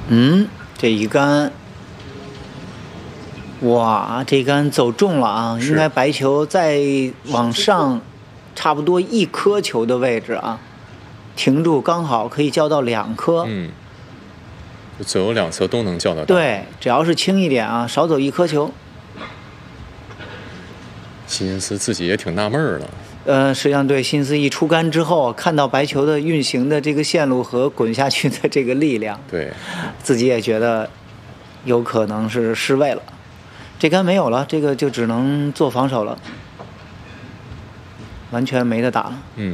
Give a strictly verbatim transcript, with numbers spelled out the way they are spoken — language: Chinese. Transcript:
嗯，这一杆，哇，这杆走中了啊！应该白球再往上，差不多一颗球的位置啊，停住刚好可以叫到两颗。 嗯，左右两侧都能叫得到。 对，只要是轻一点啊，少走一颗球。 辛斯自己也挺纳闷了。 呃，实际上对，辛斯一出杆之后，看到白球的运行的这个线路和滚下去的这个力量， 对， 自己也觉得有可能是失位了。这杆没有了，这个就只能做防守了，完全没得打了。 嗯。